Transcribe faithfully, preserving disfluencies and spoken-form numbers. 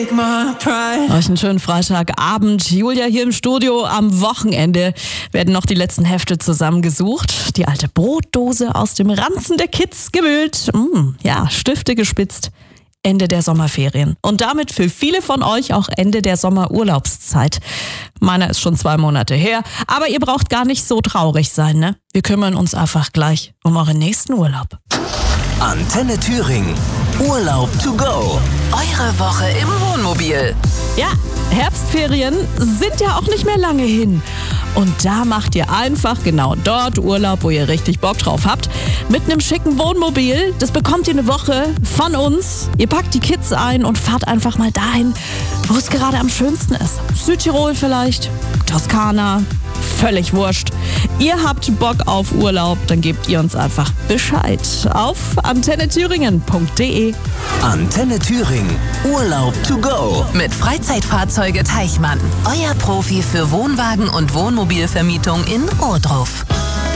take my pride. Euch einen schönen Freitagabend. Julia hier im Studio. Am Wochenende werden noch die letzten Hefte zusammengesucht. Die alte Brotdose aus dem Ranzen der Kids gewühlt. Mm, ja, Stifte gespitzt. Ende der Sommerferien. Und damit für viele von euch auch Ende der Sommerurlaubszeit. Meiner ist schon zwei Monate her, aber ihr braucht gar nicht so traurig sein, ne? Wir kümmern uns einfach gleich um euren nächsten Urlaub. Antenne Thüringen. Urlaub to go. Eure Woche im Wohnmobil. Ja, Herbstferien sind ja auch nicht mehr lange hin. Und da macht ihr einfach genau dort Urlaub, wo ihr richtig Bock drauf habt. Mit einem schicken Wohnmobil. Das bekommt ihr eine Woche von uns. Ihr packt die Kids ein und fahrt einfach mal dahin, wo es gerade am schönsten ist. Südtirol vielleicht, Toskana, völlig wurscht. Ihr habt Bock auf Urlaub, dann gebt ihr uns einfach Bescheid auf antenne thüringen punkt de. Antenne Thüringen. Urlaub to go. Mit Freizeitfahrzeuge Teichmann. Euer Profi für Wohnwagen und Wohnmobilvermietung in Ohrdruf.